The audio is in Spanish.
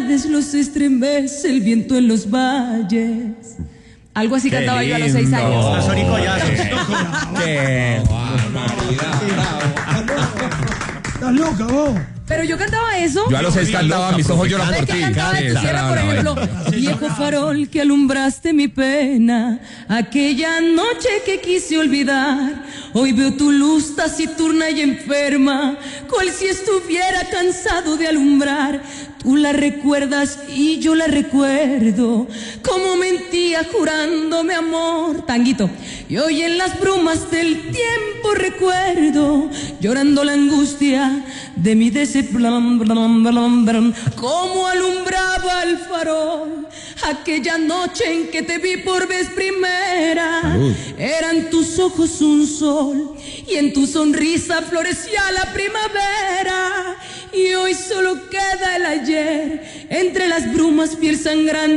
tardes los estremece el viento en los valles. Algo así cantaba yo a los 6 años. Estás loca vos. Pero yo cantaba eso. Yo a los 6 cantaba Mis ojos lloran por ti. Cantaba de tu tierra, por ejemplo, viejo farol que alumbraste mi pena, aquella noche que quise olvidar. Hoy veo tu luz taciturna y enferma, cual si estuviera cansado de alumbrar. Tú la recuerdas y yo la recuerdo, como mentía jurándome amor. Tanguito. Y hoy en las brumas del tiempo recuerdo, llorando la angustia de mi decepción, como alumbraba el farol aquella noche en que te vi por vez primera. Eran tus ojos un sol y en tu sonrisa florecía la primavera. Y hoy solo queda el ayer entre las brumas, fiel sangrante.